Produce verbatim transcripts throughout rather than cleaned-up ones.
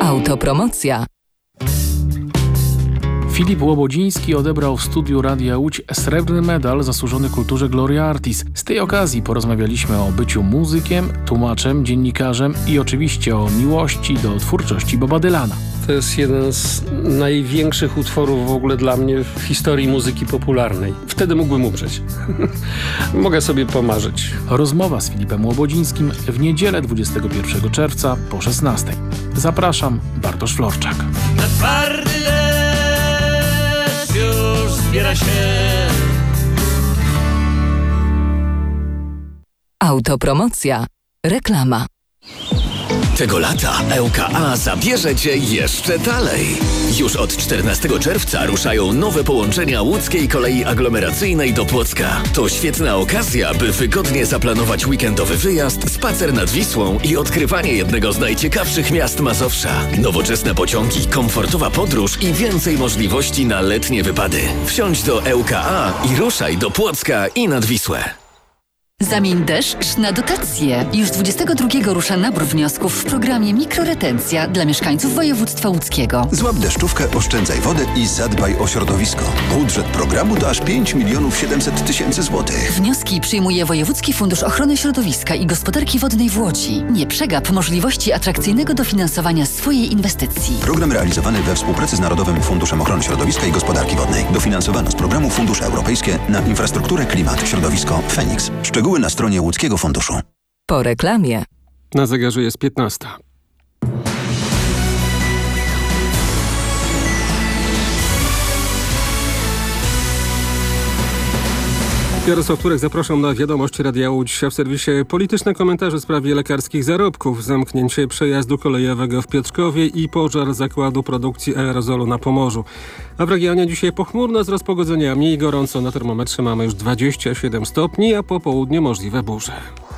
Autopromocja. Filip Łobodziński odebrał w studiu Radia Łódź srebrny medal zasłużony kulturze Gloria Artis. Z tej okazji porozmawialiśmy o byciu muzykiem, tłumaczem, dziennikarzem i oczywiście o miłości do twórczości Boba Dylana. To jest jeden z największych utworów w ogóle dla mnie w historii muzyki popularnej. Wtedy mógłbym umrzeć. Mogę sobie pomarzyć. Rozmowa z Filipem Łobodzińskim w niedzielę dwudziestego pierwszego czerwca po szesnastej. Zapraszam, Bartosz Florczak. Na twardy deszcz już zbiera się. Autopromocja. Reklama. Tego lata L K A zabierze Cię jeszcze dalej. Już od czternastego czerwca ruszają nowe połączenia łódzkiej kolei aglomeracyjnej do Płocka. To świetna okazja, by wygodnie zaplanować weekendowy wyjazd, spacer nad Wisłą i odkrywanie jednego z najciekawszych miast Mazowsza. Nowoczesne pociągi, komfortowa podróż i więcej możliwości na letnie wypady. Wsiądź do L K A i ruszaj do Płocka i nad Wisłę. Zamień deszcz na dotacje. Już dwudziestego drugiego rusza nabór wniosków w programie Mikroretencja dla mieszkańców województwa łódzkiego. Złap deszczówkę, oszczędzaj wodę i zadbaj o środowisko. Budżet programu to aż pięć milionów siedemset tysięcy złotych. Wnioski przyjmuje Wojewódzki Fundusz Ochrony Środowiska i Gospodarki Wodnej w Łodzi. Nie przegap możliwości atrakcyjnego dofinansowania swojej inwestycji. Program realizowany we współpracy z Narodowym Funduszem Ochrony Środowiska i Gospodarki Wodnej. Dofinansowano z programu Fundusze Europejskie na infrastrukturę, klimat, środowisko, Feniks. Szczegóły na stronie Łódzkiego Funduszu. Po reklamie. Na zegarze jest piętnasta. Jarosław Turek, zapraszam na wiadomości Radia Łódź. W serwisie polityczne komentarze w sprawie lekarskich zarobków, zamknięcie przejazdu kolejowego w Piotrkowie i pożar zakładu produkcji aerozolu na Pomorzu. A w regionie dzisiaj pochmurno z rozpogodzeniami i gorąco. Na termometrze mamy już dwadzieścia siedem stopni, a po południu możliwe burze.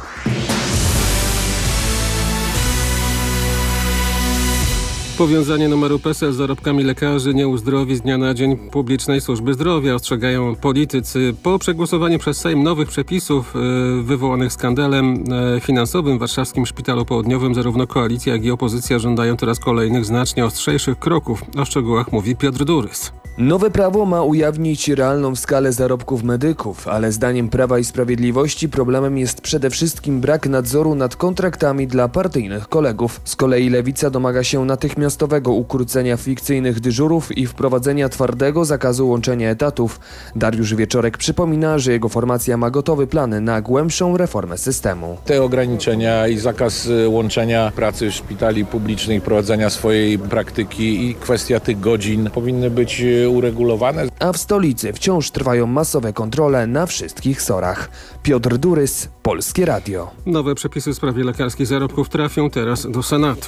Powiązanie numeru PESEL z zarobkami lekarzy nie uzdrowi z dnia na dzień publicznej służby zdrowia, ostrzegają politycy. Po przegłosowaniu przez Sejm nowych przepisów yy, wywołanych skandalem yy, finansowym w warszawskim Szpitalu Południowym zarówno koalicja, jak i opozycja żądają teraz kolejnych, znacznie ostrzejszych kroków. O szczegółach mówi Piotr Durys. Nowe prawo ma ujawnić realną skalę zarobków medyków, ale zdaniem Prawa i Sprawiedliwości problemem jest przede wszystkim brak nadzoru nad kontraktami dla partyjnych kolegów. Z kolei Lewica domaga się natychmiastowego ukrócenia fikcyjnych dyżurów i wprowadzenia twardego zakazu łączenia etatów. Dariusz Wieczorek przypomina, że jego formacja ma gotowy plan na głębszą reformę systemu. Te ograniczenia i zakaz łączenia pracy szpitali publicznych, prowadzenia swojej praktyki i kwestia tych godzin powinny być uregulowane. A w stolicy wciąż trwają masowe kontrole na wszystkich sorach. Piotr Durys, Polskie Radio. Nowe przepisy w sprawie lekarskich zarobków trafią teraz do Senatu.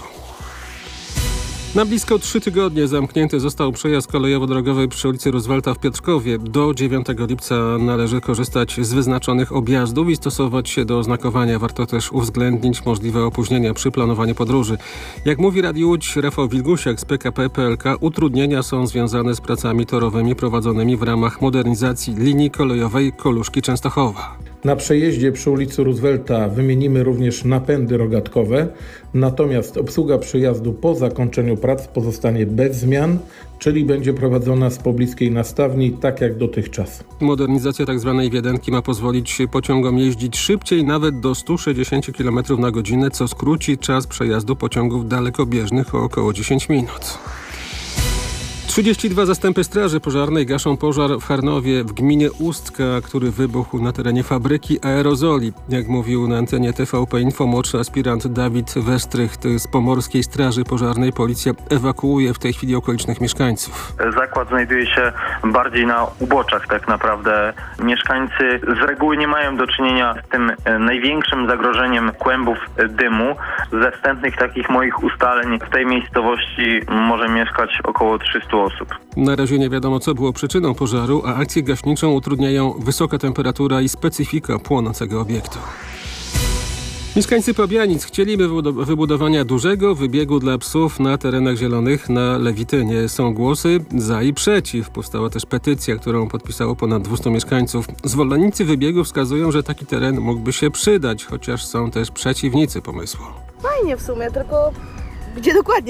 Na blisko trzy tygodnie zamknięty został przejazd kolejowo-drogowy przy ulicy Roosevelta w Piotrkowie. Do dziewiątego lipca należy korzystać z wyznaczonych objazdów i stosować się do oznakowania. Warto też uwzględnić możliwe opóźnienia przy planowaniu podróży. Jak mówi Radio Łódź Rafał Wilgusiak z P K P P L K, utrudnienia są związane z pracami torowymi prowadzonymi w ramach modernizacji linii kolejowej Koluszki Częstochowa. Na przejeździe przy ulicy Roosevelta wymienimy również napędy rogatkowe, natomiast obsługa przejazdu po zakończeniu prac pozostanie bez zmian, czyli będzie prowadzona z pobliskiej nastawni, tak jak dotychczas. Modernizacja tzw. wiedenki ma pozwolić pociągom jeździć szybciej, nawet do stu sześćdziesięciu kilometrów na godzinę, co skróci czas przejazdu pociągów dalekobieżnych o około dziesięć minut. trzydzieści dwa zastępy straży pożarnej gaszą pożar w Harnowie w gminie Ustka, który wybuchł na terenie fabryki aerozoli. Jak mówił na antenie T V P Info młodszy aspirant Dawid Westrych z Pomorskiej Straży Pożarnej, policja ewakuuje w tej chwili okolicznych mieszkańców. Zakład znajduje się bardziej na uboczach tak naprawdę. Mieszkańcy z reguły nie mają do czynienia z tym największym zagrożeniem kłębów dymu. Ze wstępnych takich moich ustaleń w tej miejscowości może mieszkać około trzystu osób. Na razie nie wiadomo, co było przyczyną pożaru, a akcję gaśniczą utrudniają wysoka temperatura i specyfika płonącego obiektu. Mieszkańcy Pabianic chcieli wybudowania dużego wybiegu dla psów na terenach zielonych na Lewitynie. Są głosy za i przeciw. Powstała też petycja, którą podpisało ponad dwieście mieszkańców. Zwolennicy wybiegu wskazują, że taki teren mógłby się przydać, chociaż są też przeciwnicy pomysłu. Fajnie w sumie, tylko gdzie dokładnie?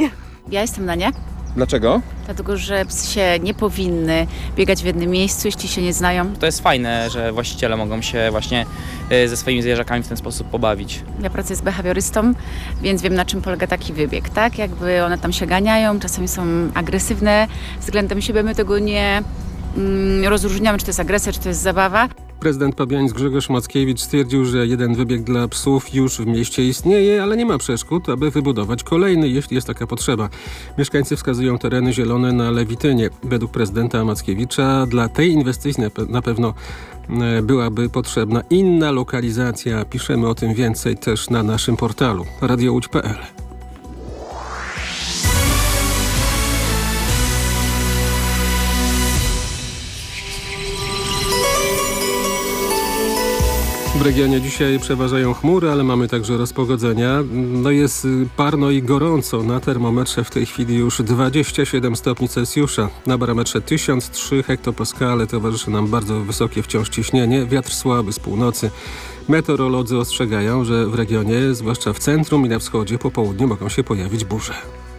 Ja jestem na nie. Dlaczego? Dlatego, że psy nie powinny biegać w jednym miejscu, jeśli się nie znają. To jest fajne, że właściciele mogą się właśnie ze swoimi zwierzakami w ten sposób pobawić. Ja pracuję z behawiorystą, więc wiem, na czym polega taki wybieg, tak? Jakby one tam się ganiają, czasami są agresywne względem siebie, my tego nie mm, rozróżniamy, czy to jest agresja, czy to jest zabawa. Prezydent Pabianic Grzegorz Mackiewicz stwierdził, że jeden wybieg dla psów już w mieście istnieje, ale nie ma przeszkód, aby wybudować kolejny, jeśli jest taka potrzeba. Mieszkańcy wskazują tereny zielone na Lewitynie. Według prezydenta Mackiewicza dla tej inwestycji na pewno byłaby potrzebna inna lokalizacja. Piszemy o tym więcej też na naszym portalu radio łódź kropka pe el. W regionie dzisiaj przeważają chmury, ale mamy także rozpogodzenia. No jest parno i gorąco. Na termometrze w tej chwili już dwadzieścia siedem stopni Celsjusza. Na barometrze tysiąc trzy hektopaskale. Towarzyszy nam bardzo wysokie wciąż ciśnienie. Wiatr słaby z północy. Meteorolodzy ostrzegają, że w regionie, zwłaszcza w centrum i na wschodzie, po południu mogą się pojawić burze.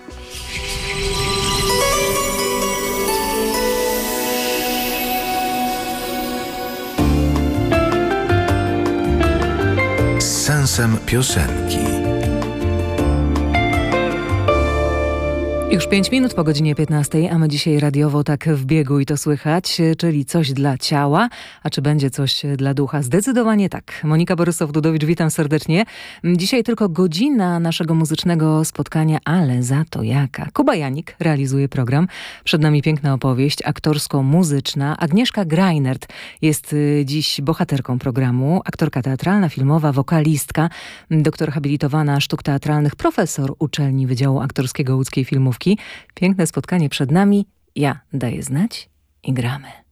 Sensem piosenki. Już pięć minut po godzinie piętnastej, a my dzisiaj radiowo tak w biegu i to słychać, czyli coś dla ciała, a czy będzie coś dla ducha? Zdecydowanie tak. Monika Borysow-Dudowicz, witam serdecznie. Dzisiaj tylko godzina naszego muzycznego spotkania, ale za to jaka. Kuba Janik realizuje program. Przed nami piękna opowieść aktorsko-muzyczna. Agnieszka Greinert jest dziś bohaterką programu. Aktorka teatralna, filmowa, wokalistka, doktor habilitowana sztuk teatralnych, profesor uczelni Wydziału Aktorskiego Łódzkiej Filmówki. Piękne spotkanie przed nami. Ja daję znać i gramy.